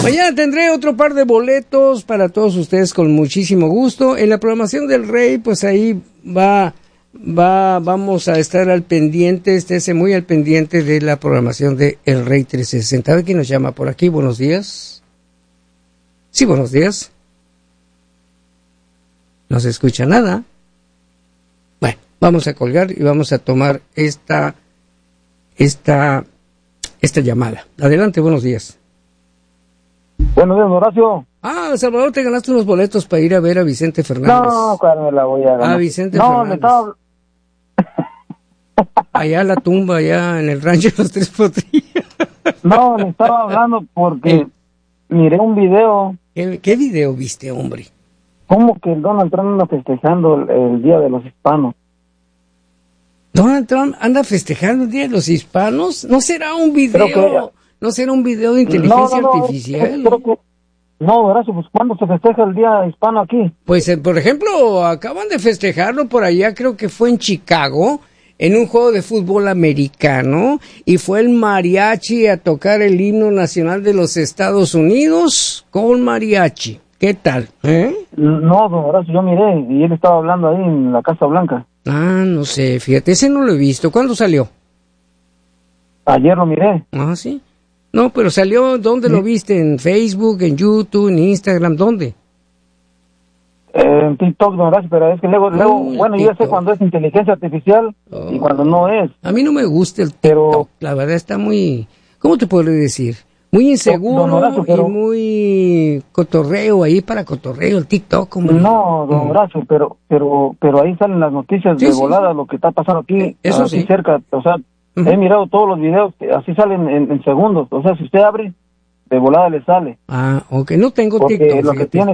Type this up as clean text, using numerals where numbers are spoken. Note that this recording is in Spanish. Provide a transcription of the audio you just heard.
Mañana tendré otro par de boletos para todos ustedes con muchísimo gusto. En la programación del Rey, pues ahí vamos a estar al pendiente, estése muy al pendiente de la programación de El Rey 360. A ver quién nos llama por aquí. Buenos días. Sí, buenos días. No se escucha nada. Bueno, vamos a colgar y vamos a tomar esta llamada. Adelante, buenos días. Buenos días, Horacio. Salvador, te ganaste unos boletos para ir a ver a Vicente Fernández. No, claro, me la voy a ganar. A Vicente Fernández. Me estaba... Allá la tumba, allá en el rancho de los Tres Potrillos. No, le estaba hablando porque miré un video. ¿Qué video viste, hombre? ¿Cómo que Donald Trump anda festejando el Día de los Hispanos? ¿Donald Trump anda festejando el Día de los Hispanos? ¿No será un video? ¿No será un video de inteligencia artificial? No, Horacio, pues ¿cuándo se festeja el Día Hispano aquí? Pues, por ejemplo, acaban de festejarlo por allá, creo que fue en Chicago, en un juego de fútbol americano, y fue el mariachi a tocar el himno nacional de los Estados Unidos con mariachi. ¿Qué tal? No, don Horacio, yo miré, y él estaba hablando ahí en la Casa Blanca. No sé, fíjate, ese no lo he visto. ¿Cuándo salió? Ayer lo miré. ¿Sí? No, pero salió, ¿dónde lo viste? ¿En Facebook, en YouTube, en Instagram? ¿Dónde? En TikTok, don Horacio, pero es que luego bueno, yo ya sé cuando es inteligencia artificial y cuando no es. A mí no me gusta el TikTok, la verdad está muy, ¿cómo te puedo decir? Muy inseguro, don Horacio, y muy cotorreo, ahí para cotorreo el TikTok. Hombre. No, don Horacio, pero ahí salen las noticias de volada, lo que está pasando aquí, eso así sí. cerca, o sea, he mirado todos los videos, así salen en segundos, o sea, si usted abre, de volada le sale. Ok, no tengo porque TikTok. Lo que tiene